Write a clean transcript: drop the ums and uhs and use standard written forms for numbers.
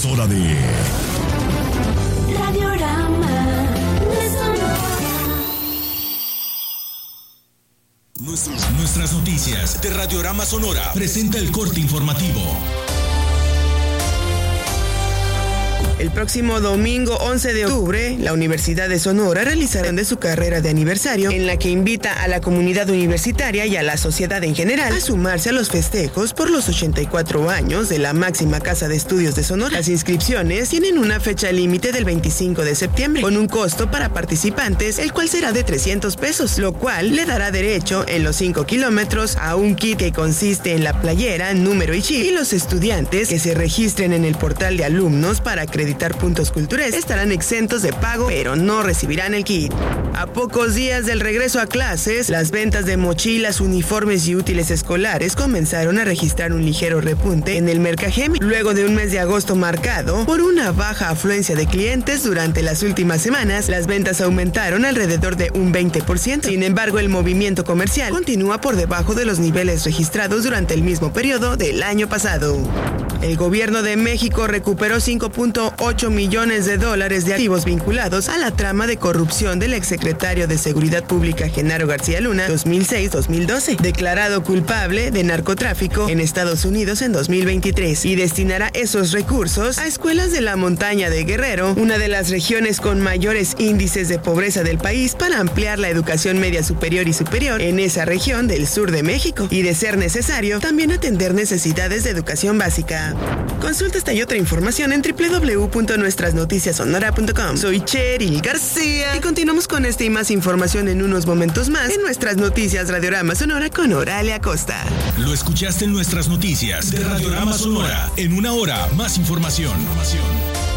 Es hora de Radiorama de Sonora. Nuestras noticias de Radiorama Sonora presenta el corte informativo. El próximo domingo 11 de octubre, la Universidad de Sonora realizará de su carrera de aniversario, en la que invita a la comunidad universitaria y a la sociedad en general a sumarse a los festejos por los 84 años de la máxima casa de estudios de Sonora. Las inscripciones tienen una fecha límite del 25 de septiembre, con un costo para participantes, el cual será de 300 pesos, lo cual le dará derecho en los 5 kilómetros a un kit que consiste en la playera, número y chip, y los estudiantes que se registren en el portal de alumnos para acreditar puntos culturales estarán exentos de pago, pero no recibirán el kit. A pocos días del regreso a clases, las ventas de mochilas, uniformes y útiles escolares comenzaron a registrar un ligero repunte en el Mercajeme, luego de un mes de agosto marcado por una baja afluencia de clientes. Durante las últimas semanas, las ventas aumentaron alrededor de un 20%. Sin embargo, el movimiento comercial continúa por debajo de los niveles registrados durante el mismo periodo del año pasado. El gobierno de México recuperó $5.8 millones de activos vinculados a la trama de corrupción del exsecretario de Seguridad Pública Genaro García Luna 2006-2012, declarado culpable de narcotráfico en Estados Unidos en 2023, y destinará esos recursos a escuelas de la montaña de Guerrero, una de las regiones con mayores índices de pobreza del país, para ampliar la educación media superior y superior en esa región del sur de México, y de ser necesario, también atender necesidades de educación básica. Consulta esta y otra información en www.nuestrasnoticiasonora.com. Soy Cheryl García y continuamos con esta y más información en unos momentos más en Nuestras Noticias Radiorama Sonora con Oralia Costa. Lo escuchaste en Nuestras Noticias de Radiorama Sonora. En una hora, más información.